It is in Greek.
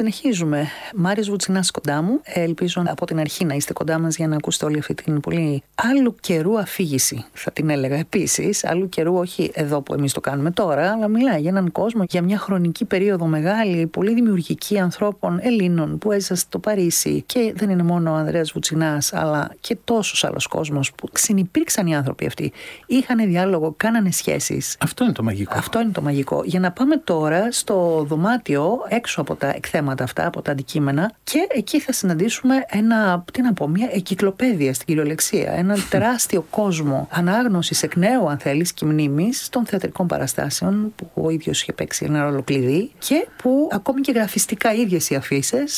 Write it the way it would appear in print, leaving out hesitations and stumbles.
συνεχίζουμε. Μάριος Βουτσινάς κοντά μου. Ελπίζω από την αρχή να είστε κοντά μας για να ακούσετε όλη αυτή την πολύ άλλου καιρού αφήγηση, θα την έλεγα επίσης. Άλλου καιρού, όχι εδώ που εμείς το κάνουμε τώρα, αλλά μιλάει για έναν κόσμο, για μια χρονική περίοδο μεγάλη, πολύ δημιουργική ανθρώπων Ελλήνων που έζησαν στο Παρίσι. Και δεν είναι μόνο ο Ανδρέας Βουτσινάς, αλλά και τόσος άλλος κόσμος που συνυπήρξαν οι άνθρωποι αυτοί. Είχαν διάλογο, κάνανε σχέσεις. Αυτό είναι το μαγικό. Αυτό είναι το μαγικό. Για να πάμε τώρα στο δωμάτιο, έξω από τα εκθέματα αυτά, από τα αντικείμενα, και εκεί θα συναντήσουμε μια εγκυκλοπαίδεια στην κυριολεξία. Ένα τεράστιο κόσμο ανάγνωσης εκ νέου, αν θέλεις, και μνήμης των θεατρικών παραστάσεων που ο ίδιος είχε παίξει ένα ρόλο κλειδί και που ακόμη και γραφιστικά ίδιες οι αφίσες